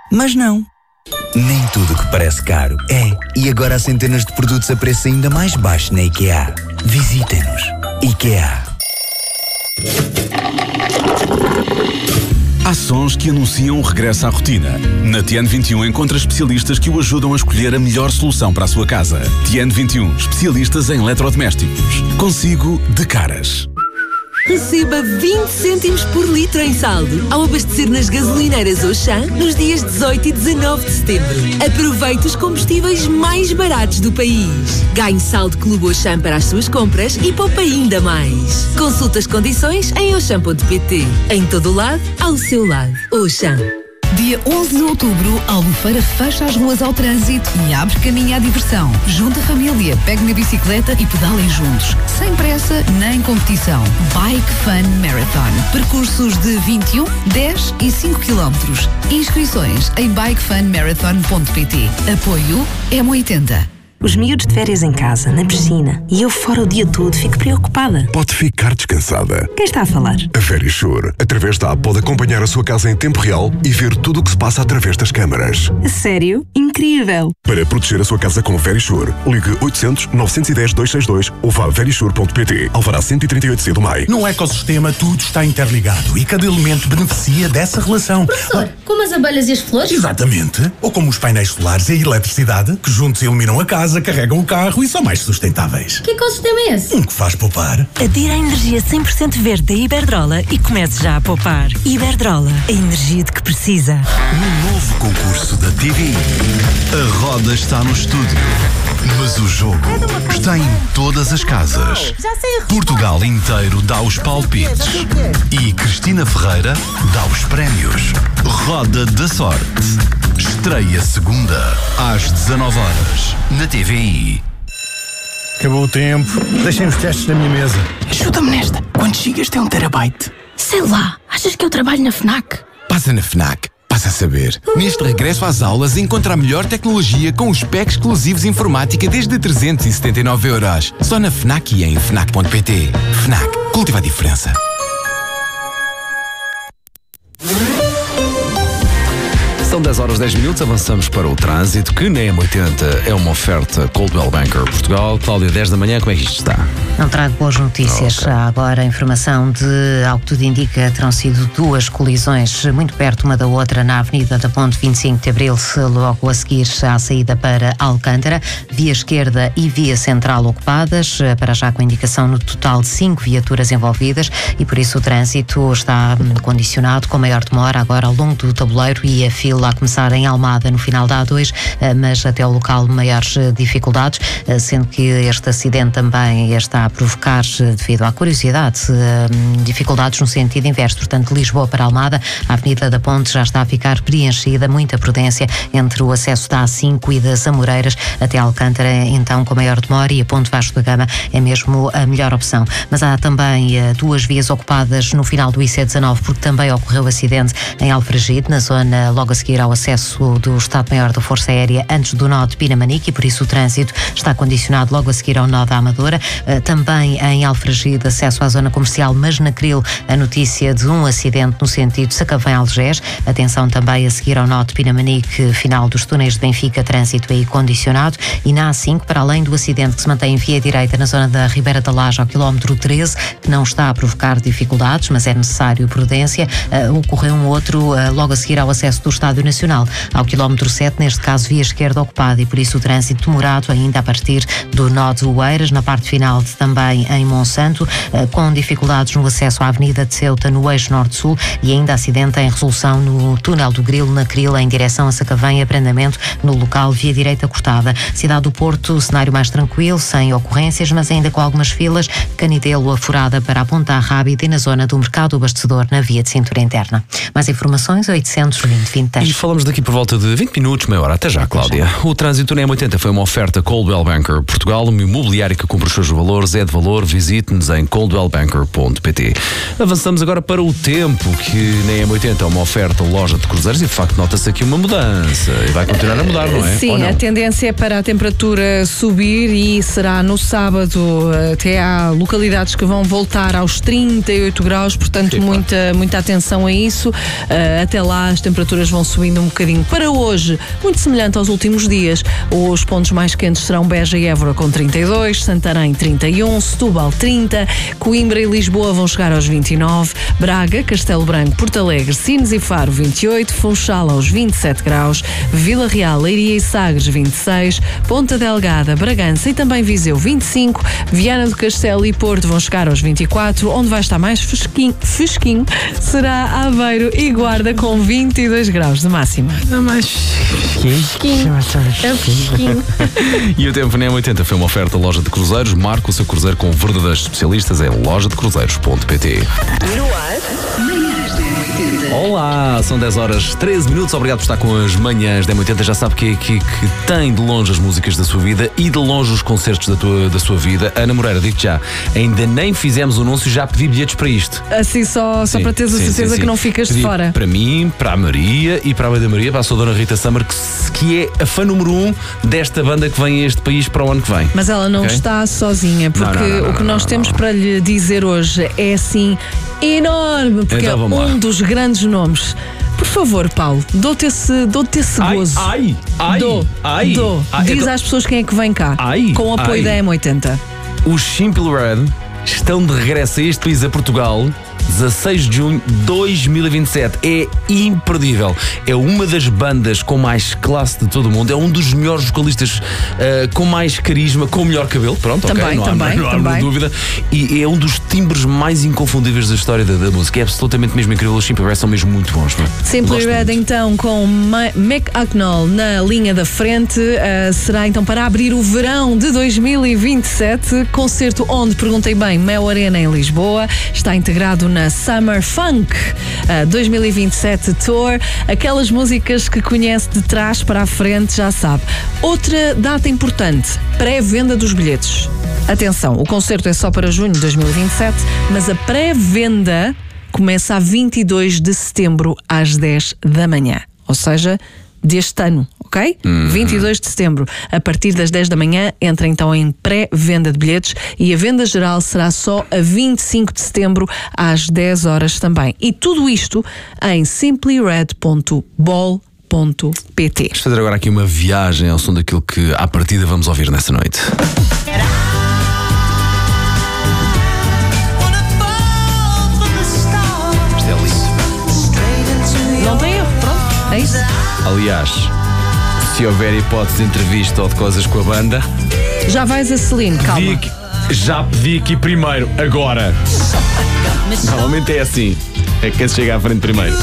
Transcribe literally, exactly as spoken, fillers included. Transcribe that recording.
Mas não. Nem tudo que parece caro é. E agora há centenas de produtos a preço ainda mais baixo na IKEA. Visitem-nos. IKEA. Há sons que anunciam o regresso à rotina. Na Tian vinte e um encontra especialistas que o ajudam a escolher a melhor solução para a sua casa. Tian vinte e um, especialistas em eletrodomésticos. Consigo de caras. Receba vinte cêntimos por litro em saldo ao abastecer nas gasolineiras Auchan nos dias dezoito e dezanove de setembro. Aproveite os combustíveis mais baratos do país. Ganhe saldo Clube Auchan para as suas compras e poupe ainda mais. Consulte as condições em auchan ponto pt. Em todo o lado, ao seu lado. Auchan. Dia onze de outubro, Albufeira fecha as ruas ao trânsito e abre caminho à diversão. Junte a família, pegue na bicicleta e pedalem juntos. Sem pressa nem competição. Bike Fun Marathon. Percursos de vinte e um, dez e cinco quilómetros. Inscrições em bike fun marathon ponto pt. Apoio M oitenta. Os miúdos de férias em casa, na piscina, e eu fora o dia todo, fico preocupada. Pode ficar descansada. Quem está a falar? A Verisure. Através da app pode acompanhar a sua casa em tempo real e ver tudo o que se passa através das câmaras. A sério? Incrível! Para proteger a sua casa com Verisure, ligue oitocentos, novecentos e dez, duzentos e sessenta e dois ou vá a verisure ponto pt. Alvará cento e trinta e oito C do M A I. Num ecossistema tudo está interligado e cada elemento beneficia dessa relação. Professor, como as abelhas e as flores? Exatamente. Ou como os painéis solares e a eletricidade, que juntos iluminam a casa, carregam o carro e são mais sustentáveis. Que ecossistema é esse? Um que faz poupar. Adira à energia cem por cento verde da Iberdrola e comece já a poupar. Iberdrola, a energia de que precisa. No novo concurso da T V I, a roda está no estúdio, mas o jogo está em todas as casas. Portugal inteiro dá os palpites e Cristina Ferreira dá os prémios. Roda da Sorte. Estreia segunda, às dezanove horas, na T V I. Acabou o tempo. Deixem os testes na minha mesa. Ajuda-me nesta. Quantos gigas tem um terabyte? Sei lá, achas que eu trabalho na FNAC? Passa na FNAC. Passa a saber. Neste regresso às aulas, encontra a melhor tecnologia com os packs exclusivos de informática desde trezentos e setenta e nove euros. Só na FNAC e em fnac ponto pt. FNAC. Cultiva a diferença. São dez horas dez minutos, avançamos para o trânsito, que na M oitenta é uma oferta Coldwell Banker Portugal. Cláudia, dez da manhã, como é que isto está? Não trago boas notícias. Okay. Há agora a informação de, ao que tudo indica, terão sido duas colisões muito perto uma da outra na Avenida da Ponte vinte e cinco de Abril, logo a seguir à saída para Alcântara. Via esquerda e via central ocupadas, para já com indicação no total de cinco viaturas envolvidas e por isso o trânsito está condicionado com maior demora agora ao longo do tabuleiro e a fila a começar em Almada no final da A dois, mas até ao local maiores dificuldades, sendo que este acidente também está a provocar, devido à curiosidade, dificuldades no sentido inverso, portanto de Lisboa para Almada, a Avenida da Ponte já está a ficar preenchida, muita prudência entre o acesso da A cinco e das Amoreiras até Alcântara, então com maior demora, e a Ponte Vasco da Gama é mesmo a melhor opção. Mas há também duas vias ocupadas no final do I C dezanove, porque também ocorreu acidente em Alfragide, na zona logo a seguir ao acesso do Estado-Maior da Força Aérea antes do nó de Pinamanique, e por isso o trânsito está condicionado logo a seguir ao nó da Amadora. Também em Alfragide, acesso à zona comercial, mas na Cril, a notícia de um acidente no sentido Sacavém-Algés. Atenção também a seguir ao nó de Pinamanique, final dos túneis de Benfica, trânsito aí condicionado. E na A cinco, para além do acidente que se mantém em via direita na zona da Ribeira da Laje ao quilómetro treze, que não está a provocar dificuldades, mas é necessário prudência, uh, ocorreu um outro uh, logo a seguir ao acesso do Estádio Nacional, ao quilómetro sete, neste caso via esquerda ocupada, e por isso o trânsito demorado ainda a partir do nó de Oeiras, na parte final de, também em Monsanto, uh, com dificuldades no acesso à Avenida de Ceuta no eixo norte-sul, e ainda acidente em resolução no túnel do Grilo, na Cril, em direção a Sacavém, abrandamento no local, via direita cortada. Cidade do Porto, cenário mais tranquilo, sem ocorrências, mas ainda com algumas filas. Canidelo afurada para a Ponta Rábida e na zona do Mercado Abastecedor, na via de cintura interna. Mais informações, oitocentos, vinte, vinte. E falamos daqui por volta de vinte minutos, meia hora. Até já, Cláudia. O trânsito na M oitenta foi uma oferta Coldwell Banker Portugal, uma imobiliária que cumpre os seus valores, é de valor. Visite-nos em coldwell banker ponto pt. Avançamos agora para o tempo, que na M oitenta é uma oferta loja de cruzeiros e de facto nota-se aqui uma mudança e vai continuar a mudar, não é? Sim, a tendência é para a temperatura subir e será no sábado. Até há localidades que vão voltar aos trinta e oito graus, portanto muita, muita atenção a isso. Até lá as temperaturas vão subir subindo um bocadinho. Para hoje, muito semelhante aos últimos dias, os pontos mais quentes serão Beja e Évora com trinta e dois, Santarém trinta e um, Setúbal trinta, Coimbra e Lisboa vão chegar aos vinte e nove, Braga, Castelo Branco, Porto Alegre, Sines e Faro vinte e oito, Funchal aos vinte e sete graus, Vila Real, Leiria e Sagres vinte e seis, Ponta Delgada, Bragança e também Viseu vinte e cinco, Viana do Castelo e Porto vão chegar aos vinte e quatro, onde vai estar mais fresquinho, fresquinho será Aveiro e Guarda com vinte e dois graus de máxima. Não mais fresquinho. É fresquinho. E o tempo na M oitenta foi uma oferta loja de cruzeiros. Marque o seu cruzeiro com verdadeiros especialistas em loja de cruzeiros ponto pt. Olá, são dez horas treze minutos. Obrigado por estar com as manhãs da M oitenta. Já sabe que é aqui que tem de longe as músicas da sua vida e de longe os concertos da, tua, da sua vida. Ana Moreira, digo-te já, ainda nem fizemos o anúncio, já pedi bilhetes para isto. Assim só, só Sim, para teres a sim, certeza sim, sim. que não ficas Pedi de fora. Para mim, para a Maria e para a mãe da Maria, para a sua dona Rita Summer, que, que é a fã número um desta banda que vem a este país para o ano que vem. Mas ela não Okay? está sozinha, porque Não, não, não, o que não, nós não, temos não. para lhe dizer hoje é assim enorme, porque Então, é vamos lá. um dos grandes nomes. Por favor, Paulo, dou-te esse, dou-te esse Ai, gozo. ai, ai, dou, ai, dou. ai, Diz então- às pessoas quem é que vem cá, Ai, com o apoio ai. da M oitenta. Os Simple Red estão de regresso a este país, a Portugal, dezasseis de junho de dois mil e vinte e sete. É imperdível. É uma das bandas com mais classe de todo o mundo. É um dos melhores vocalistas uh, com mais carisma, com o melhor cabelo. Pronto, Também, ok, não também, há, não há também. dúvida. E é um dos timbres mais inconfundíveis da história da, da música. É absolutamente mesmo incrível. Os Simple Red são mesmo muito bons. Não? Simply Gosto Red, muito. então, com Ma- Mac Acknall na linha da frente, uh, será então para abrir o verão de dois mil e vinte e sete. Concerto onde, perguntei bem, Mel Arena em Lisboa. Está integrado na Summer Funk uh, dois mil e vinte e sete Tour. Aquelas músicas que conhece de trás para a frente, já sabe. Outra data importante, pré-venda dos bilhetes. Atenção, o concerto é só para junho de dois mil e vinte e sete, mas a pré-venda começa a vinte e dois de setembro às dez da manhã. Ou seja, deste ano, ok? Uhum. vinte e dois de setembro. A partir das dez da manhã, entra então em pré-venda de bilhetes e a venda geral será só a vinte e cinco de setembro às dez horas também. E tudo isto em simply red ponto bol ponto pt. Vamos fazer agora aqui uma viagem ao som daquilo que à partida vamos ouvir nessa noite. Isto é lindo. Não tem erro, pronto, é isso. Aliás, se houver hipótese de entrevista ou de coisas com a banda, Já vais a Celine, pedi calma. aqui- já pedi aqui primeiro, agora. Normalmente é assim. É quem se chega à frente primeiro.